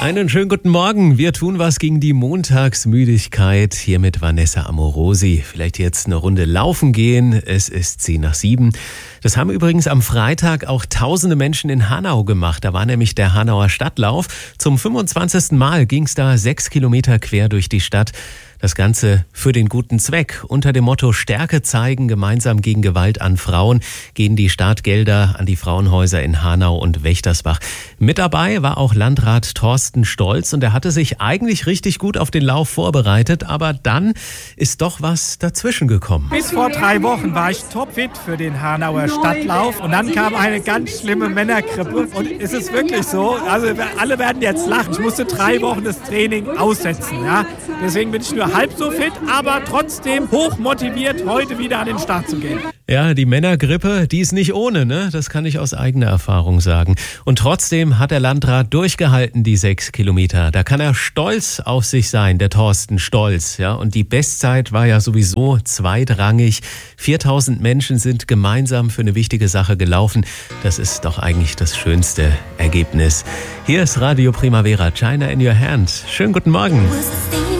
Einen schönen guten Morgen. Wir tun was gegen die Montagsmüdigkeit. Hier mit Vanessa Amorosi. Vielleicht jetzt eine Runde laufen gehen. Es ist 6:10. Das haben übrigens am Freitag auch tausende Menschen in Hanau gemacht. Da war nämlich der Hanauer Stadtlauf. Zum 25. Mal ging es da 6 Kilometer quer durch die Stadt. Das Ganze für den guten Zweck. Unter dem Motto Stärke zeigen, gemeinsam gegen Gewalt an Frauen, gehen die Startgelder an die Frauenhäuser in Hanau und Wächtersbach. Mit dabei war auch Landrat Thorsten Stolz und er hatte sich eigentlich richtig gut auf den Lauf vorbereitet, aber dann ist doch was dazwischen gekommen. Bis vor 3 Wochen war ich topfit für den Hanauer Stadtlauf und dann kam eine ganz schlimme Männergrippe und es ist wirklich so, also alle werden jetzt lachen, ich musste 3 Wochen das Training aussetzen, ja. Deswegen bin ich nur halb so fit, aber trotzdem hoch motiviert, heute wieder an den Start zu gehen. Ja, die Männergrippe, die ist nicht ohne, ne? Das kann ich aus eigener Erfahrung sagen. Und trotzdem hat der Landrat durchgehalten, die 6 Kilometer. Da kann er stolz auf sich sein, der Thorsten Stolz. Ja? Und die Bestzeit war ja sowieso zweitrangig. 4000 Menschen sind gemeinsam für eine wichtige Sache gelaufen. Das ist doch eigentlich das schönste Ergebnis. Hier ist Radio Primavera, China in your hand. Schönen guten Morgen.